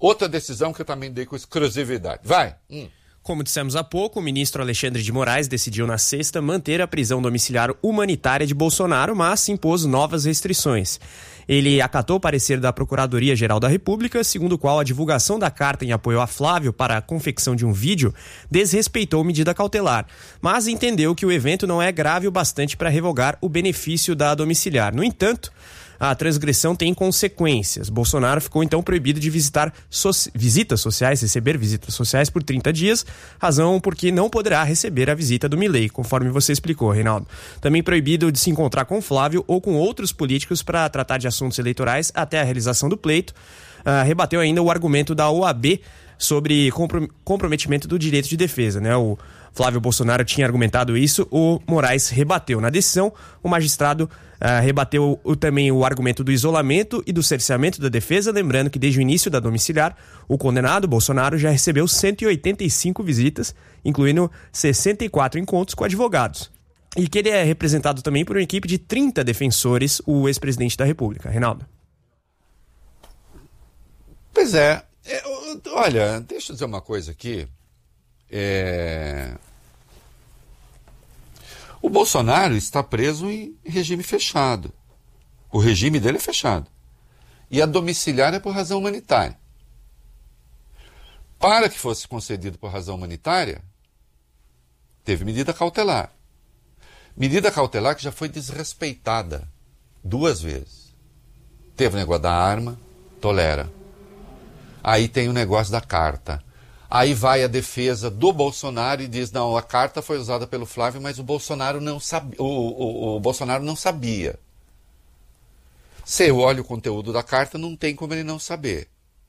Outra decisão que eu também dei com exclusividade. Vai. Como dissemos há pouco, o ministro Alexandre de Moraes decidiu na sexta manter a prisão domiciliar humanitária de Bolsonaro, mas impôs novas restrições. Ele acatou o parecer da Procuradoria-Geral da República, segundo o qual a divulgação da carta em apoio a Flávio para a confecção de um vídeo desrespeitou medida cautelar, mas entendeu que o evento não é grave o bastante para revogar o benefício da domiciliar. No entanto, a transgressão tem consequências. Bolsonaro ficou então proibido de receber visitas sociais por 30 dias, razão porque não poderá receber a visita do Milei, conforme você explicou, Reinaldo. Também proibido de se encontrar com Flávio ou com outros políticos para tratar de assuntos eleitorais até a realização do pleito. Rebateu ainda o argumento da OAB sobre comprometimento do direito de defesa, né? O Flávio Bolsonaro tinha argumentado isso, o Moraes rebateu. Na decisão, o magistrado rebateu também o argumento do isolamento e do cerceamento da defesa, lembrando que desde o início da domiciliar, o condenado Bolsonaro já recebeu 185 visitas, incluindo 64 encontros com advogados. E que ele é representado também por uma equipe de 30 defensores, o ex-presidente da República. Reinaldo. Pois é. Olha, deixa eu dizer uma coisa aqui. O Bolsonaro está preso em regime fechado. O regime dele é fechado. E a domiciliar é por razão humanitária. Para que fosse concedido por razão humanitária, teve medida cautelar. Medida cautelar que já foi desrespeitada 2 vezes. Teve o negócio da arma, tolera. Aí tem o negócio da carta. Aí vai a defesa do Bolsonaro e diz, não, a carta foi usada pelo Flávio, mas o Bolsonaro não sabia. O Bolsonaro não sabia. Se eu olho o conteúdo da carta, não tem como ele não saber.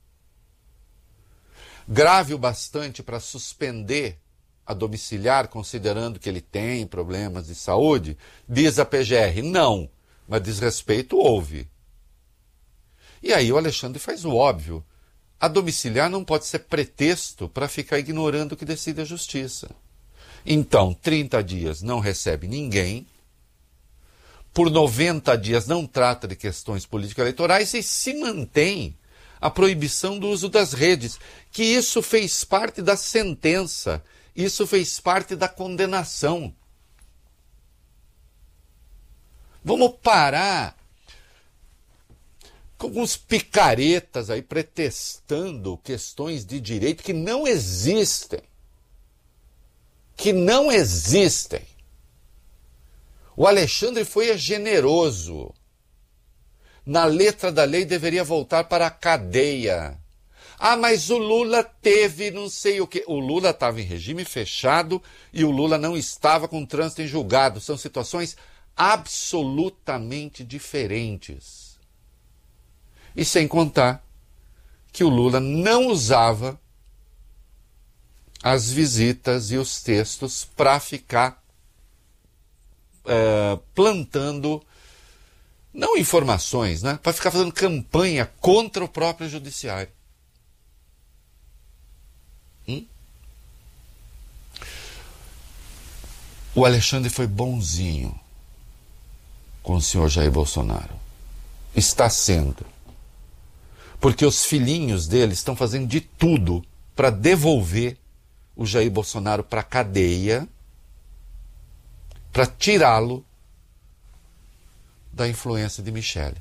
Grave o bastante para suspender a domiciliar, considerando que ele tem problemas de saúde, diz a PGR, não, mas desrespeito houve. E aí o Alexandre faz o óbvio. A domiciliar não pode ser pretexto para ficar ignorando o que decide a justiça. Então, 30 dias não recebe ninguém, por 90 dias não trata de questões político-eleitorais e se mantém a proibição do uso das redes, que isso fez parte da sentença, isso fez parte da condenação. Vamos parar com alguns picaretas aí pretextando questões de direito que não existem. Que não existem. O Alexandre foi generoso. Na letra da lei deveria voltar para a cadeia. Ah, mas o Lula teve não sei o quê. O Lula estava em regime fechado e o Lula não estava com trânsito em julgado. São situações absolutamente diferentes. E sem contar que o Lula não usava as visitas e os textos para ficar plantando, não informações, né? Para ficar fazendo campanha contra o próprio judiciário. O Alexandre foi bonzinho com o senhor Jair Bolsonaro. Está sendo. Porque os filhinhos dele estão fazendo de tudo para devolver o Jair Bolsonaro para a cadeia, para tirá-lo da influência de Michele.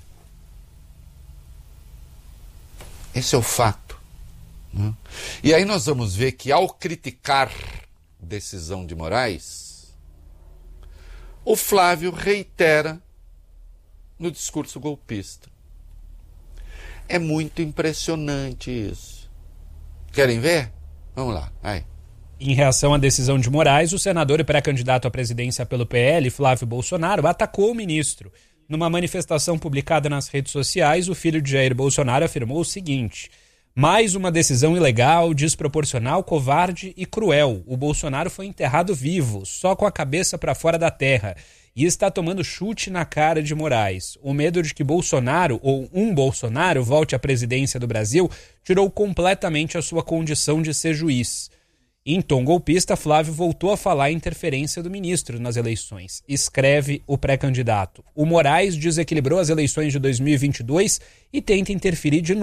Esse é o fato. Né? E aí nós vamos ver que ao criticar decisão de Moraes, o Flávio reitera no discurso golpista. É muito impressionante isso. Querem ver? Vamos lá. Aí. Em reação à decisão de Moraes, o senador e pré-candidato à presidência pelo PL, Flávio Bolsonaro, atacou o ministro. Numa manifestação publicada nas redes sociais, o filho de Jair Bolsonaro afirmou o seguinte: mais uma decisão ilegal, desproporcional, covarde e cruel. O Bolsonaro foi enterrado vivo, só com a cabeça para fora da terra, e está tomando chute na cara de Moraes. O medo de que Bolsonaro, ou um Bolsonaro, volte à presidência do Brasil, tirou completamente a sua condição de ser juiz. Em tom golpista, Flávio voltou a falar em interferência do ministro nas eleições. Escreve o pré-candidato. O Moraes desequilibrou as eleições de 2022 e tenta interferir de novo.